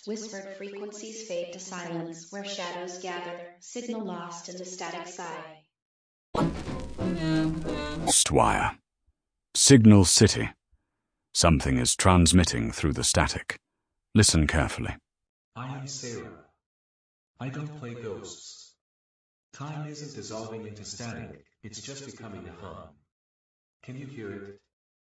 Whispered frequencies fade to silence where shadows gather, signal lost in the static sky. Stwire. Signal City. Something is transmitting through the static. Listen carefully. I am Sarah. I don't play ghosts. Time isn't dissolving into static, it's just becoming a hum. Can you hear it?